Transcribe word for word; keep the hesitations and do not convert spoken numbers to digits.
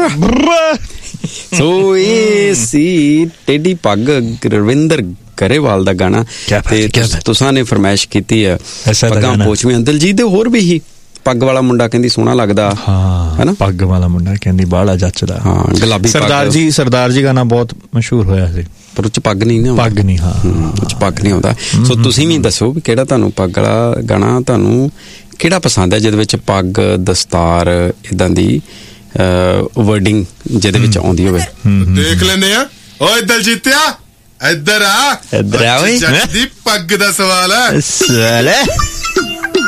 ਸੋ ਇਹ ਸੀ ਟੇਢੀ ਪੱਗ ਰਵਿੰਦਰ ਗਰੇਵਾਲ ਦਾ ਗਾਣਾ ਤੇ ਤੁਸਾਂ ਨੇ ਫਰਮਾਇਸ਼ ਕੀਤੀ ਆ ਪੱਗਾਂ ਪੋਚਵੀਆਂ। ਦਿਲਜੀਤ ਦੇ ਹੋਰ ਵੀ ਹੀ ਪੱਗ ਵਾਲਾ ਮੁੰਡਾ ਕਹਿੰਦੀ ਸੋਹਣਾ ਲੱਗਦਾ, ਹਾਂ ਪੱਗ ਵਾਲਾ ਮੁੰਡਾ ਕਹਿੰਦੀ ਬਾਹਲਾ ਜੱਚਦਾ, ਹਾਂ ਗੁਲਾਬੀ ਸਰਦਾਰ ਜੀ ਸਰਦਾਰ ਜੀ ਗਾਣਾ ਬਹੁਤ ਮਸ਼ਹੂਰ ਹੋਇਆ ਸੀ ਪਰ ਉਹ 'ਚ ਪੱਗ ਨਹੀਂ ਨਾ, ਪੱਗ ਨਹੀਂ, ਹਾਂ ਉਹ 'ਚ ਪੱਗ ਨਹੀਂ ਆਉਂਦਾ। ਸੋ ਤੁਸੀਂ ਵੀ ਦੱਸੋ ਵੀ ਕਿਹੜਾ ਤੁਹਾਨੂੰ ਪੱਗ ਵਾਲਾ ਗਾਣਾ ਤੁਹਾਨੂੰ ਕਿਹੜਾ ਪਸੰਦ ਹੈ ਜਿਹਦੇ ਵਿੱਚ ਪੱਗ ਦਸਤਾਰ ਇੱਦਾਂ ਦੀ ਵਰਡਿੰਗ ਜਿਹਦੇ ਵਿੱਚ ਆਉਂਦੀ ਹੋਵੇ। ਦੇਖ ਲੈਂਦੇ ਆ। ਓਏ ਦਲਜੀਤਿਆ ਇੱਧਰ ਆ, ਇੱਧਰ ਆ ਓਏ, ਦੀ ਪੱਗ ਦਾ ਸਵਾਲ ਹੈ।